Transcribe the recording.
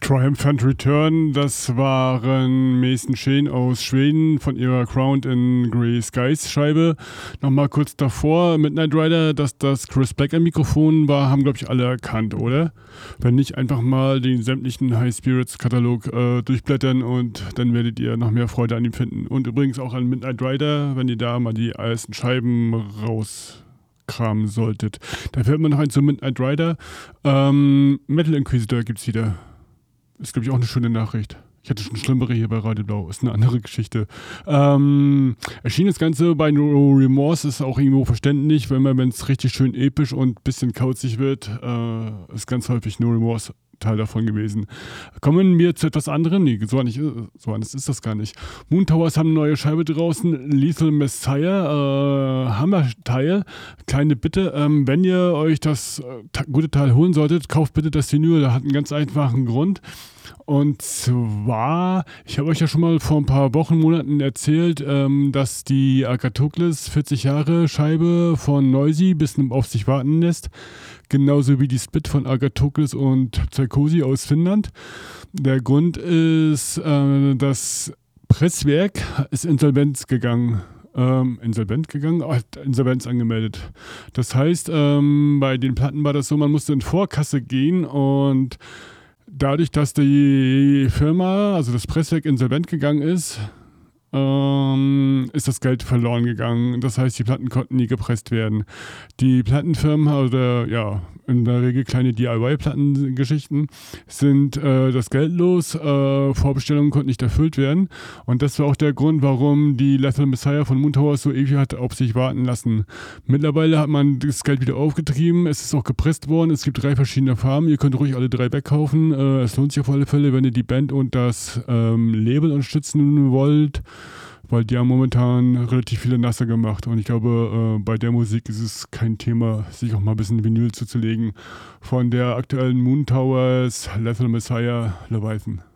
Triumphant Return, das waren Mason Shane aus Schweden von ihrer Crowned in Grey Skies Scheibe. Nochmal kurz davor, Midnight Rider, dass das Chris Black am Mikrofon war, haben glaube ich alle erkannt, oder? Wenn nicht, einfach mal den sämtlichen High Spirits Katalog durchblättern und dann werdet ihr noch mehr Freude an ihm finden. Und übrigens auch an Midnight Rider, wenn ihr da mal die ersten Scheiben rauskramen solltet. Da fällt mir noch ein zu Midnight Rider. Metal Inquisitor gibt's wieder. Ist, glaube ich, auch eine schöne Nachricht. Ich hatte schon schlimmere hier bei Radio Blau. Ist eine andere Geschichte. Erschien das Ganze bei No Remorse. Ist auch irgendwo verständlich, wenn es richtig schön episch und ein bisschen kauzig wird. Ist ganz häufig No Remorse Teil davon gewesen. Kommen wir zu etwas anderem. Nee, so anders ist das gar nicht. Moon Towers haben eine neue Scheibe draußen. Lethal Messiah. Hammerteil. Kleine Bitte, wenn ihr euch das gute Teil holen solltet, kauft bitte das Vinyl. Das hat einen ganz einfachen Grund. Und zwar, ich habe euch ja schon mal vor ein paar Wochen, Monaten erzählt, dass die Agathocles 40 Jahre Scheibe von Noisy bis auf sich warten lässt. Genauso wie die Split von Agathocles und Psychosi aus Finnland. Der Grund ist, das Presswerk ist Insolvenz angemeldet. Das heißt, bei den Platten war das so, man musste in Vorkasse gehen und dadurch, dass die Firma, also das Presswerk, insolvent gegangen ist das Geld verloren gegangen. Das heißt, die Platten konnten nie gepresst werden. Die Plattenfirmen, oder ja, in der Regel kleine DIY-Plattengeschichten, sind das Geld los. Vorbestellungen konnten nicht erfüllt werden. Und das war auch der Grund, warum die Lethal Messiah von Moon Towers so ewig hat auf sich warten lassen. Mittlerweile hat man das Geld wieder aufgetrieben. Es ist auch gepresst worden. Es gibt 3 verschiedene Farben. Ihr könnt ruhig alle 3 wegkaufen. Es lohnt sich auf alle Fälle, wenn ihr die Band und das Label unterstützen wollt. Weil die haben momentan relativ viele Nasser gemacht. Und ich glaube, bei der Musik ist es kein Thema, sich auch mal ein bisschen Vinyl zuzulegen. Von der aktuellen Moon Towers, Lethal Messiah, Leviathan.